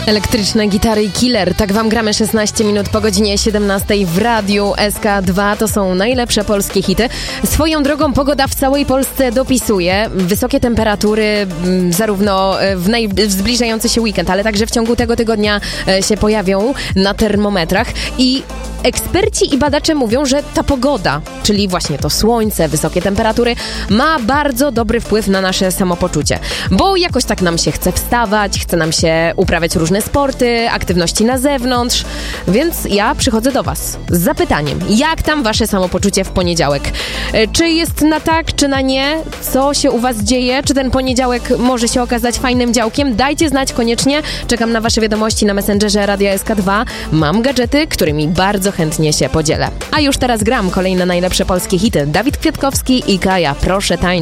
Elektryczne gitary i Killer. Tak wam gramy 16 minut po godzinie 17 w Radiu SK2. To są najlepsze polskie hity. Swoją drogą pogoda w całej Polsce dopisuje. Wysokie temperatury zarówno w zbliżający się weekend, ale także w ciągu tego tygodnia się pojawią na termometrach. I eksperci i badacze mówią, że ta pogoda, czyli właśnie to słońce, wysokie temperatury, ma bardzo dobry wpływ na nasze samopoczucie. Bo jakoś tak nam się chce wstawać, chce nam się uprawiać różne sporty, aktywności na zewnątrz. Więc ja przychodzę do was z zapytaniem, jak tam wasze samopoczucie w poniedziałek? Czy jest na tak, czy na nie? Co się u was dzieje? Czy ten poniedziałek może się okazać fajnym działkiem? Dajcie znać koniecznie. Czekam na wasze wiadomości na Messengerze Radia SK2. Mam gadżety, którymi bardzo chętnie się podzielę. A już teraz gram kolejne najlepsze polskie hity. Dawid Kwiatkowski i Kaja, proszę tańczyć.